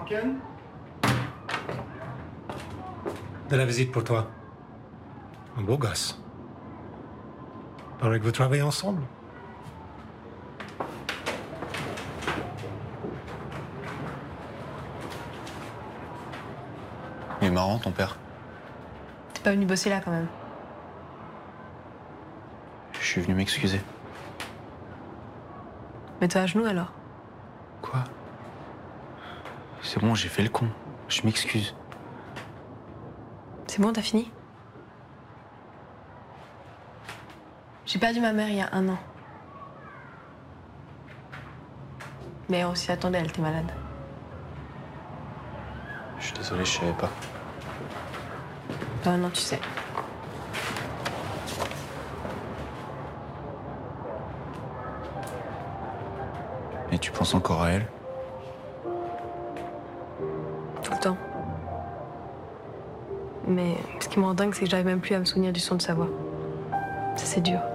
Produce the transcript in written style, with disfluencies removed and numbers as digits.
Morken? De la visite pour toi. Un beau gosse. Paraît que vous travaillez ensemble. Il est marrant, ton père. T'es pas venu bosser là, quand même. Je suis venu m'excuser. Mets-toi à genoux, alors. Quoi? C'est bon, j'ai fait le con. Je m'excuse. C'est bon, t'as fini? J'ai perdu ma mère il y a 1 an. Mais on s'y attendait, elle était malade. Je suis désolé, je savais pas. Non, tu sais. Et tu penses encore à elle? Tout le temps. Mais ce qui me rend dingue, c'est que j'arrive même plus à me souvenir du son de sa voix. Ça, c'est dur.